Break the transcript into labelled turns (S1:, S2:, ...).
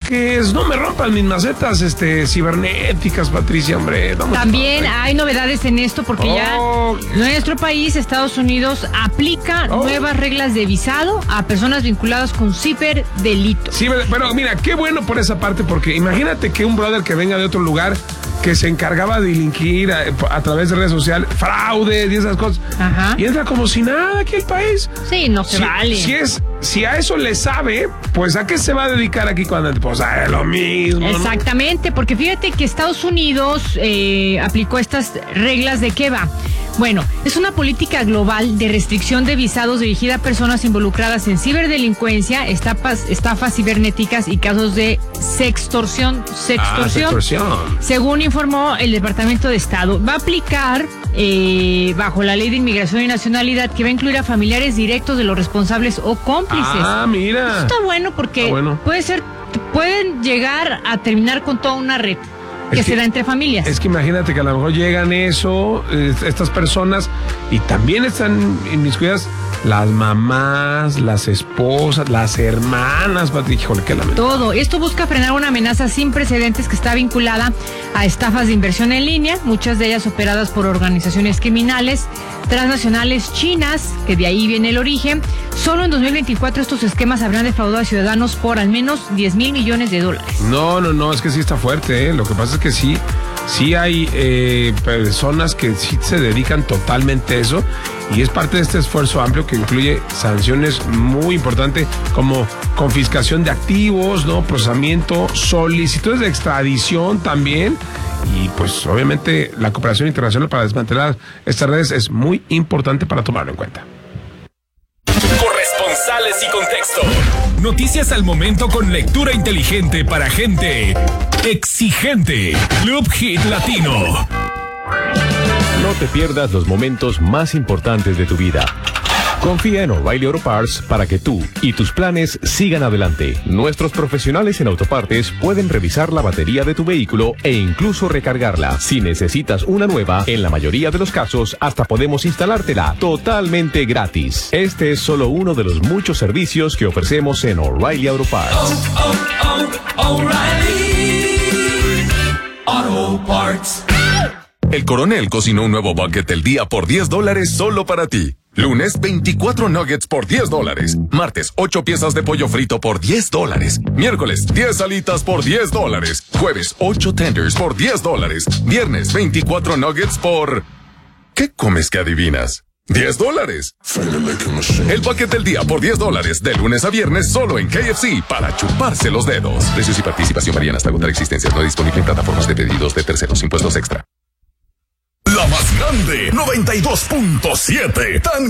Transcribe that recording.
S1: ataques. No me rompan mis macetas cibernéticas, Patricia, hombre.
S2: También hay novedades en esto porque ya nuestro país, Estados Unidos, aplica nuevas reglas de visado a personas vinculadas con ciberdelitos.
S1: Sí, pero mira, qué bueno por esa parte, porque imagínate que un brother que venga de otro lugar que se encargaba de delinquir a través de redes sociales, fraude y esas cosas.
S2: Ajá.
S1: Y entra como si nada aquí el país.
S2: Sí, no se vale.
S1: Si a eso le sabe, pues ¿a qué se va a dedicar aquí cuando? Pues a lo mismo.
S2: Exactamente, ¿no? Porque fíjate que Estados Unidos aplicó estas reglas de qué va. Bueno, es una política global de restricción de visados dirigida a personas involucradas en ciberdelincuencia, estafas cibernéticas y casos de sextorsión. Según informó el Departamento de Estado, va a aplicar bajo la Ley de Inmigración y Nacionalidad, que va a incluir a familiares directos de los responsables o cómplices.
S1: Ah, mira.
S2: Eso está bueno porque pueden llegar a terminar con toda una red que se da entre familias. Es
S1: que imagínate que a lo mejor llegan estas personas y también están inmiscuidas las mamás, las esposas, las hermanas, Patricia, híjole, qué lamentable.
S2: Todo. Esto busca frenar una amenaza sin precedentes que está vinculada a estafas de inversión en línea, muchas de ellas operadas por organizaciones criminales transnacionales chinas, que de ahí viene el origen. Solo en 2024 estos esquemas habrán defraudado a ciudadanos por al menos $10 mil millones.
S1: No, es que sí está fuerte, Lo que pasa es que sí hay personas que sí se dedican totalmente a eso, y es parte de este esfuerzo amplio que incluye sanciones muy importantes como confiscación de activos, ¿no? Procesamiento, solicitudes de extradición también, y pues obviamente la cooperación internacional para desmantelar estas redes es muy importante para tomarlo en cuenta.
S3: Corresponsales y contexto. Noticias al momento con lectura inteligente para gente exigente. Club Hit Latino.
S4: No te pierdas los momentos más importantes de tu vida. Confía en O'Reilly Auto Parts para que tú y tus planes sigan adelante. Nuestros profesionales en autopartes pueden revisar la batería de tu vehículo e incluso recargarla. Si necesitas una nueva, en la mayoría de los casos hasta podemos instalártela totalmente gratis. Este es solo uno de los muchos servicios que ofrecemos en O'Reilly Auto Parts.
S3: O'Reilly Auto Parts. El Coronel cocinó un nuevo bucket del día por $10 solo para ti. Lunes, 24 nuggets por $10. Martes, 8 piezas de pollo frito por $10. Miércoles, 10 alitas por $10. Jueves, 8 tenders por $10. Viernes, 24 nuggets por... ¿Qué comes que adivinas? $10. El bucket del día por $10, de lunes a viernes solo en KFC, para chuparse los dedos. Precios y participación varían hasta agotar existencias. No disponible en plataformas de pedidos de terceros. Impuestos extra.
S5: La más grande, 92.7. Tan